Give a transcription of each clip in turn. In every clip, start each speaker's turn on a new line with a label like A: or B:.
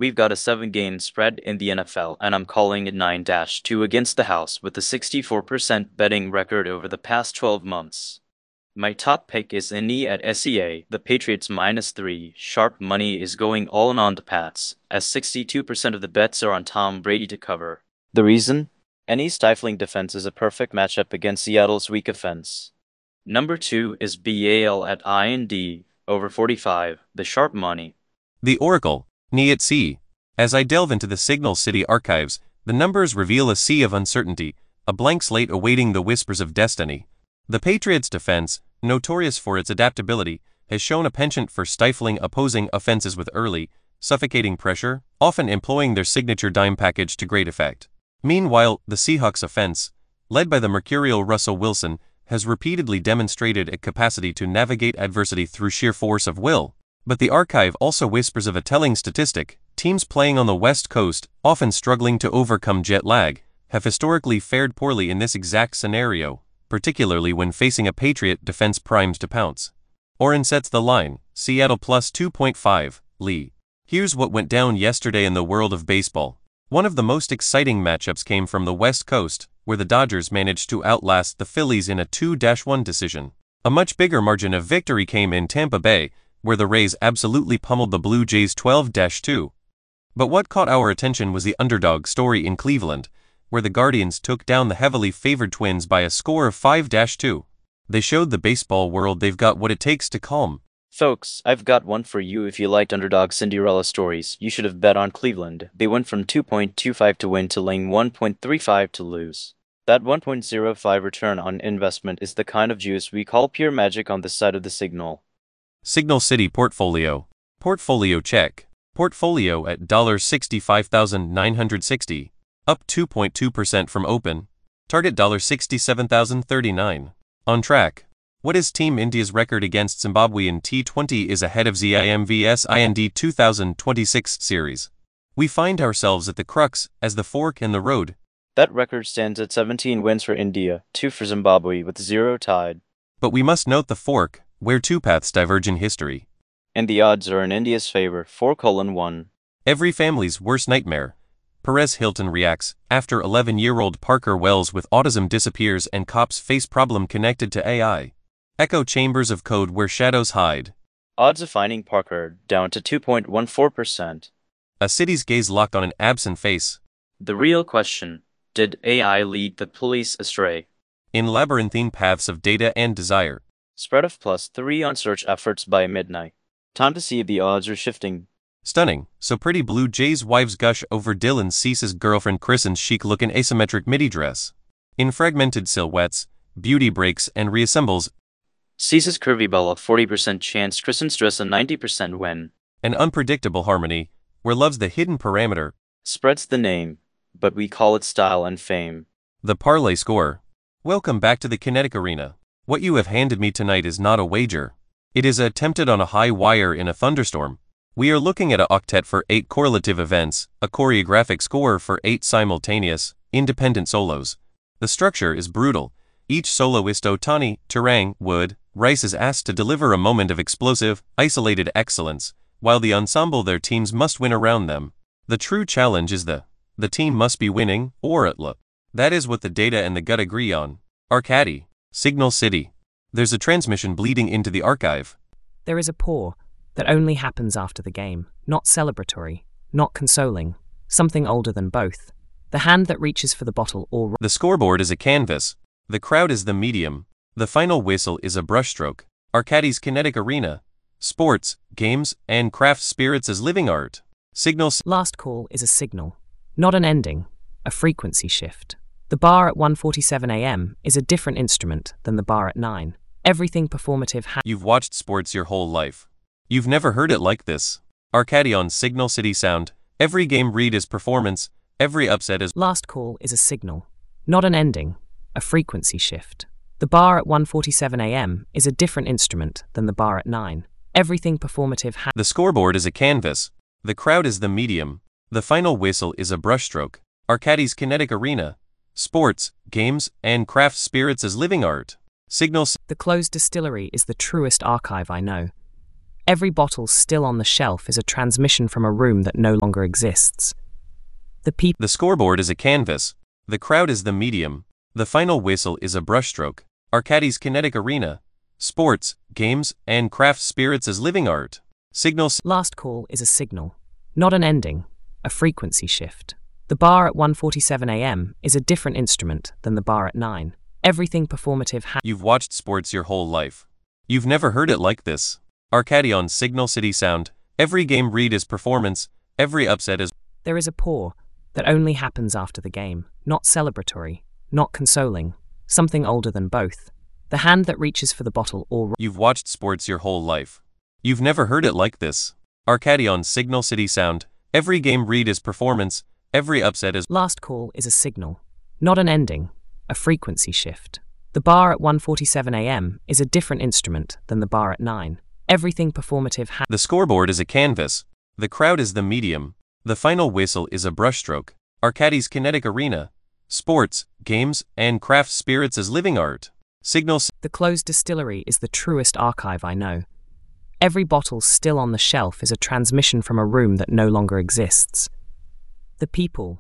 A: We've got a 7-game spread in the NFL, and I'm calling it 9-2 against the house with a 64% betting record over the past 12 months. My top pick is Indy at SEA, the Patriots -3. Sharp money is going all in on the Pats, as 62% of the bets are on Tom Brady to cover. The reason? Any stifling defense is a perfect matchup against Seattle's weak offense. Number 2 is BAL at IND, over 45, the sharp money.
B: The Oracle, NIAT. As I delve into the Signal City archives, the numbers reveal a sea of uncertainty, a blank slate awaiting the whispers of destiny. The Patriots' defense, notorious for its adaptability, has shown a penchant for stifling opposing offenses with early, suffocating pressure, often employing their signature dime package to great effect. Meanwhile, the Seahawks' offense, led by the mercurial Russell Wilson, has repeatedly demonstrated a capacity to navigate adversity through sheer force of will. But the archive also whispers of a telling statistic: teams playing on the West Coast, often struggling to overcome jet lag, have historically fared poorly in this exact scenario, particularly when facing a Patriot defense primed to pounce. Oren sets the line, Seattle plus 2.5, Lee. Here's what went down yesterday in the world of baseball. One of the most exciting matchups came from the West Coast, where the Dodgers managed to outlast the Phillies in a 2-1 decision. A much bigger margin of victory came in Tampa Bay, where the Rays absolutely pummeled the Blue Jays 12-2. But what caught our attention was the underdog story in Cleveland, where the Guardians took down the heavily favored Twins by a score of 5-2. They showed the baseball world they've got what it takes to calm.
A: Folks, I've got one for you. If you liked underdog Cinderella stories, you should have bet on Cleveland. They went from 2.25 to win to laying 1.35 to lose. That 1.05 return on investment is the kind of juice we call pure magic on this side of the signal.
B: Signal City Portfolio. Portfolio check. Portfolio at $65,960, up 2.2% from open. Target $67,039. On track. What is Team India's record against Zimbabwe in T20 is ahead of ZIM vs IND 2026 series. We find ourselves at the crux, as the fork in the road.
A: That record stands at 17 wins for India, 2 for Zimbabwe, with 0 tied.
B: But we must note the fork, where two paths diverge in history.
A: And the odds are in India's favor, 4:1.
B: Every family's worst nightmare. Perez Hilton reacts, after 11-year-old Parker Wells with autism disappears and cops face problem connected to AI. Echo chambers of code where shadows hide.
A: Odds of finding Parker down to 2.14%.
B: A city's gaze locked on an absent face.
A: The real question: did AI lead the police astray?
B: In labyrinthine paths of data and desire.
A: Spread of +3 on search efforts by midnight. Time to see if the odds are shifting.
B: Stunning, so pretty Blue Jays wives gush over Dylan Cease's girlfriend Kristen's chic-looking asymmetric midi dress. In fragmented silhouettes, beauty breaks and reassembles.
A: Cease's curvy ball a 40% chance, Kristen's dress a 90% win.
B: An unpredictable harmony, where love's the hidden parameter.
A: Spread's the name, but we call it style and fame.
B: The parlay score. Welcome back to the Kinetic Arena. What you have handed me tonight is not a wager. It is attempted on a high wire in a thunderstorm. We are looking at an octet for 8 correlative events, a choreographic score for 8 simultaneous, independent solos. The structure is brutal. Each soloist Otani, Turang, Wood, Rice is asked to deliver a moment of explosive, isolated excellence, while the ensemble their teams must win around them. The true challenge is the team must be winning, or it'll. That is what the data and the gut agree on. Arcady, Signal City. There's a transmission bleeding into the archive.
C: There is a pour that only happens after the game, not celebratory, not consoling, something older than both. The hand that reaches for the bottle or...
B: The scoreboard is a canvas. The crowd is the medium. The final whistle is a brushstroke. Arcady's Kinetic Arena. Sports, games, and craft spirits as living art. Signal...
C: Last call is a signal, not an ending, a frequency shift. The bar at 1:47 a.m. is a different instrument than the bar at 9. Everything performative
B: You've watched sports your whole life. You've never heard it like this. Arcady on Signal City Sound. Every game read is performance. Every upset is...
C: Last call is a signal, not an ending, a frequency shift. The bar at 1:47 a.m. is a different instrument than the bar at 9. Everything performative
B: The scoreboard is a canvas. The crowd is the medium. The final whistle is a brushstroke. Arcady's Kinetic Arena. Sports, games, and craft spirits as living art. Signal...
C: The closed distillery is the truest archive I know. Every bottle still on the shelf is a transmission from a room that no longer exists.
B: The scoreboard is a canvas. The crowd is the medium. The final whistle is a brushstroke. Arcadi's kinetic arena. Sports, games, and craft spirits as living art. Signals.
C: Last call is a signal, not an ending, a frequency shift. The bar at 1:47 a.m. is a different instrument than the bar at 9. Everything performative
B: You've watched sports your whole life. You've never heard it like this. Arcadi on Signal City Sound. Every game read is performance, every upset is.
C: There is a pour that only happens after the game, not celebratory, not consoling, something older than both. The hand that reaches for the bottle or...
B: You've watched sports your whole life. You've never heard it like this. Arcadi on Signal City Sound. Every game read is performance, every upset is...
C: Last call is a signal, not an ending, a frequency shift. The bar at 1:47 a.m. is a different instrument than the bar at 9. Everything performative
B: The scoreboard is a canvas. The crowd is the medium. The final whistle is a brushstroke. Arcadi's kinetic arena. Sports, games, and craft spirits as living art. Signals.
C: The closed distillery is the truest archive I know. Every bottle still on the shelf is a transmission from a room that no longer exists. The people.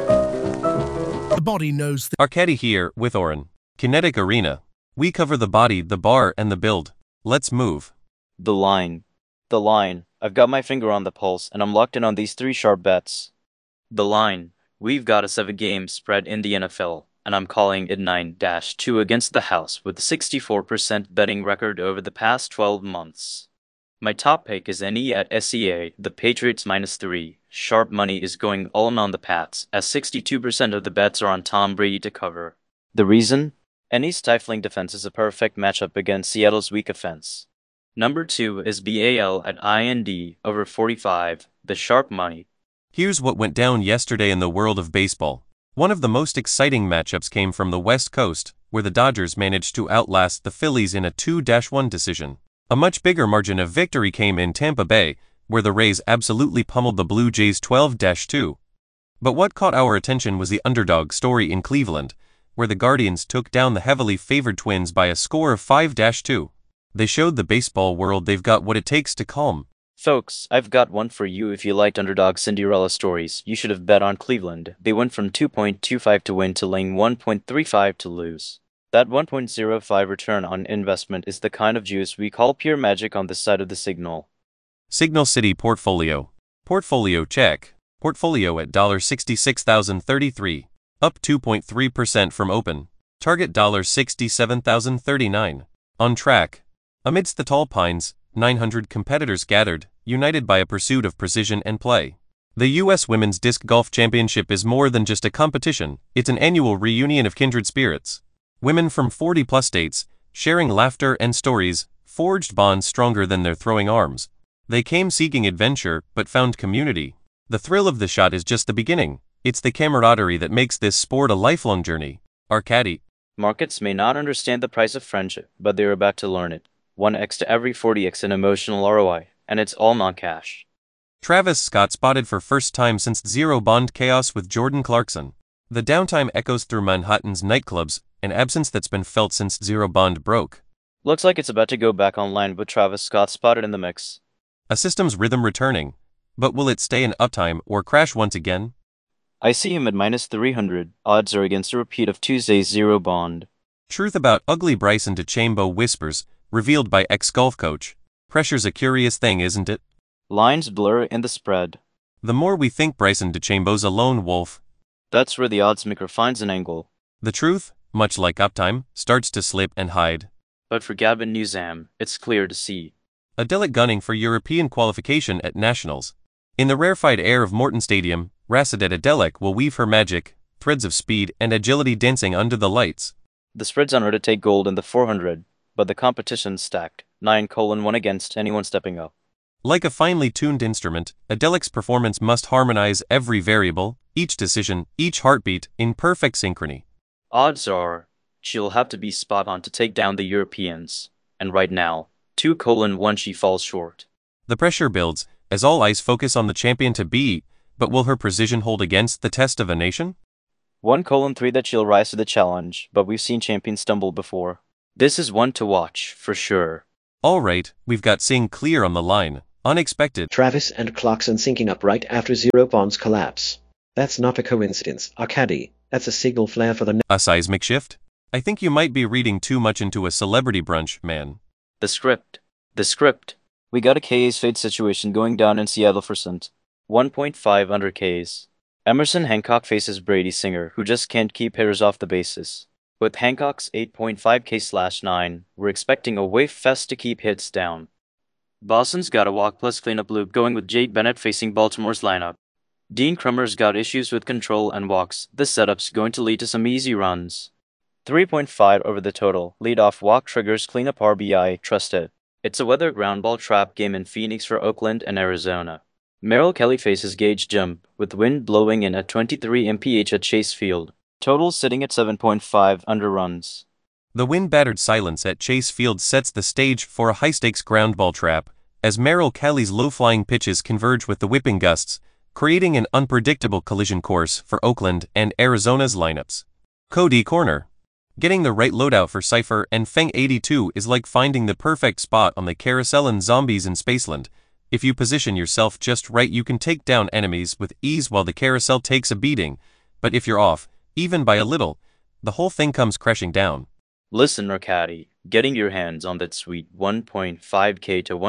D: The body knows
B: Arcadi here with Oren. Kinetic arena. We cover the body, the bar, and the build. Let's move.
A: The line. The line. I've got my finger on the pulse, and I'm locked in on these 3 sharp bets. The line. We've got a 7-game spread in the NFL, and I'm calling it 9-2 against the house with a 64% betting record over the past 12 months. My top pick is NE at SEA, the Patriots -3. Sharp money is going all in on the Pats, as 62% of the bets are on Tom Brady to cover. The reason? NE's stifling defense is a perfect matchup against Seattle's weak offense. Number 2 is BAL at IND over 45, the sharp money.
B: Here's what went down yesterday in the world of baseball. One of the most exciting matchups came from the West Coast, where the Dodgers managed to outlast the Phillies in a 2-1 decision. A much bigger margin of victory came in Tampa Bay, where the Rays absolutely pummeled the Blue Jays 12-2. But what caught our attention was the underdog story in Cleveland, where the Guardians took down the heavily favored Twins by a score of 5-2. They showed the baseball world they've got what it takes to calm.
A: Folks, I've got one for you. If you liked underdog Cinderella stories, you should have bet on Cleveland. They went from 2.25 to win to laying 1.35 to lose. That 1.05 return on investment is the kind of juice we call pure magic on this side of the signal.
B: Signal City Portfolio. Portfolio check. Portfolio at $66,033. Up 2.3% from open. Target $67,039. On track. Amidst the tall pines, 900 competitors gathered, united by a pursuit of precision and play. The U.S. Women's Disc Golf Championship is more than just a competition, it's an annual reunion of kindred spirits. Women from 40-plus states, sharing laughter and stories, forged bonds stronger than their throwing arms. They came seeking adventure, but found community. The thrill of the shot is just the beginning. It's the camaraderie that makes this sport a lifelong journey. Arcadi.
A: Markets may not understand the price of friendship, but they're about to learn it. 1x to every 40x in emotional ROI, and it's all non-cash.
B: Travis Scott spotted for first time since Zero Bond chaos with Jordan Clarkson. The downtime echoes through Manhattan's nightclubs, an absence that's been felt since Zero Bond broke.
A: Looks like it's about to go back online with Travis Scott spotted in the mix.
B: A system's rhythm returning. But will it stay in uptime or crash once again?
A: I see him at -300. Odds are against a repeat of Tuesday's Zero Bond.
B: Truth about ugly Bryson DeChambeau whispers, revealed by ex-golf coach. Pressure's a curious thing, isn't it?
A: Lines blur in the spread.
B: The more we think Bryson DeChambeau's a lone wolf,
A: that's where the odds maker finds an angle.
B: the truth, much like uptime, starts to slip and hide.
A: But for Gavin Newsom, it's clear to see.
B: Adelic gunning for European qualification at Nationals. In the rarefied air of Morton Stadium, Rasidet Adelic will weave her magic, threads of speed and agility dancing under the lights.
A: The spread's on her to take gold in the 400, but the competition's stacked. 9:1 against anyone stepping up.
B: Like a finely tuned instrument, Adelic's performance must harmonize every variable, each decision, each heartbeat, in perfect synchrony.
A: Odds are, she'll have to be spot on to take down the Europeans. And right now, 2:1 she falls short.
B: The pressure builds, as all eyes focus on the champion to be, but will her precision hold against the test of a nation?
A: 1:3 that she'll rise to the challenge, but we've seen champions stumble before. This is one to watch, for sure.
B: Alright, we've got Sing clear on the line. Unexpected.
E: Travis and Clarkson syncing up right after Zero Bond's collapse. That's not a coincidence, Arcady. That's a signal flare for the
B: A seismic shift? I think you might be reading too much into a celebrity brunch, man.
A: The script. The script. We got a K's fade situation going down in Seattle for St. 1.5 under K's. Emerson Hancock faces Brady Singer, who just can't keep hitters off the bases. With Hancock's 8.5 K/9, we're expecting a wave fest to keep hits down. Boston's got a walk plus cleanup loop going with Jake Bennett facing Baltimore's lineup. Dean Crummer's got issues with control and walks. This setup's going to lead to some easy runs. 3.5 over the total. Leadoff walk triggers cleanup RBI, trust it. It's a weather ground ball trap game in Phoenix for Oakland and Arizona. Merrill Kelly faces Gage Jump, with wind blowing in at 23 mph at Chase Field. Total sitting at 7.5 under runs.
B: The wind-battered silence at Chase Field sets the stage for a high-stakes ground ball trap, as Merrill Kelly's low-flying pitches converge with the whipping gusts, creating an unpredictable collision course for Oakland and Arizona's lineups. Cody Corner. Getting the right loadout for Cypher and Feng 82 is like finding the perfect spot on the carousel in Zombies in Spaceland. If you position yourself just right, you can take down enemies with ease while the carousel takes a beating, but if you're off, even by a little, the whole thing comes crashing down.
A: Listen, Arcady, getting your hands on that sweet 1.5K to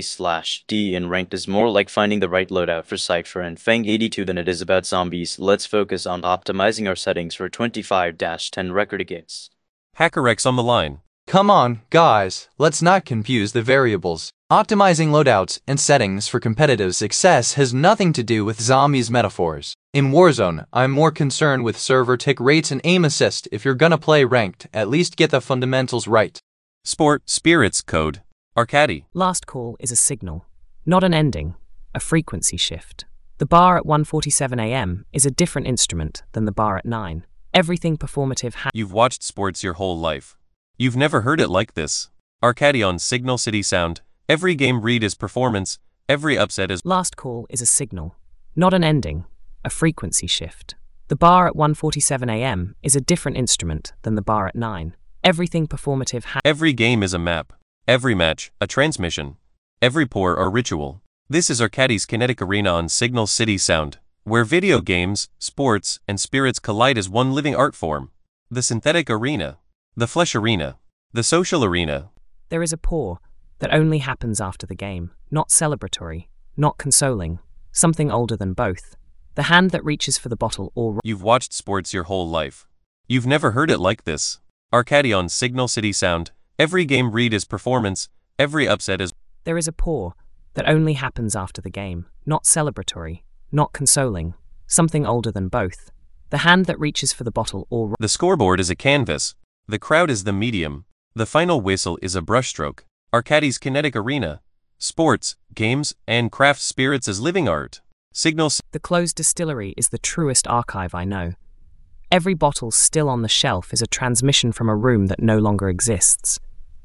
A: 1K/D in ranked is more like finding the right loadout for Cypher and Feng 82 than it is about zombies. Let's focus on optimizing our settings for 25-10 record against.
B: HackerX on the line.
F: Come on, guys, let's not confuse the variables. Optimizing loadouts and settings for competitive success has nothing to do with zombies metaphors. In Warzone, I'm more concerned with server tick rates and aim assist. If you're gonna play ranked, at least get the fundamentals right.
B: Spirits code. Arcady.
C: Last call is a signal, not an ending, a frequency shift. The bar at 1:47 a.m. is a different instrument than the bar at 9. Everything performative
B: You've watched sports your whole life. You've never heard it like this. Arcady on Signal City Sound. Every game read is performance, every upset is...
C: Last call is a signal, not an ending, a frequency shift. The bar at 1:47 a.m. is a different instrument than the bar at 9. Everything performative
B: Every game is a map. Every match, a transmission. Every pour or ritual. This is Arcady's Kinetic Arena on Signal City Sound, where video games, sports, and spirits collide as one living art form. The synthetic arena. The flesh arena. The social arena.
C: There is a pour that only happens after the game, not celebratory, not consoling, something older than both. The hand that reaches for the bottle or...
B: You've watched sports your whole life. You've never heard it like this. Arcady on Signal City Sound. Every game read is performance, every upset is...
C: There is a pour that only happens after the game, not celebratory, not consoling, something older than both. The hand that reaches for the bottle or...
B: The scoreboard is a canvas. The crowd is the medium. The final whistle is a brushstroke. Arcady's Kinetic Arena. Sports, games, and craft spirits as living art.
C: The closed distillery is the truest archive I know. Every bottle still on the shelf is a transmission from a room that no longer exists.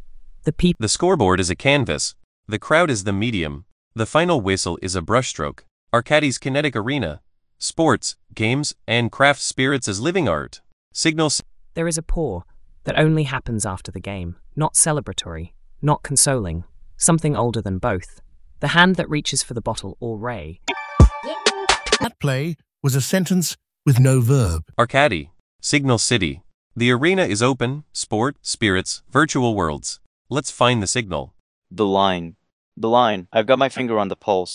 B: The scoreboard is a canvas. The crowd is the medium. The final whistle is a brushstroke. Arcady's Kinetic Arena. Sports, games, and craft spirits as living art.
C: There is a pour that only happens after the game, not celebratory, not consoling, something older than both. The hand that reaches for the bottle or ray.
D: That play was a sentence with no verb.
B: Arcady. Signal City. The arena is open, sport, spirits, virtual worlds. Let's find the signal.
A: The line. I've got my finger on the pulse.